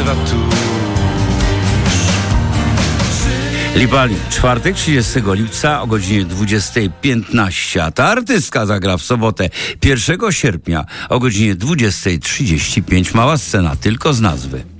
bywa tuż. Lipali, czwartek 30 lipca o godzinie 20:15, a ta artystka zagra w sobotę 1 sierpnia o godzinie 20:35. Mała scena, tylko z nazwy.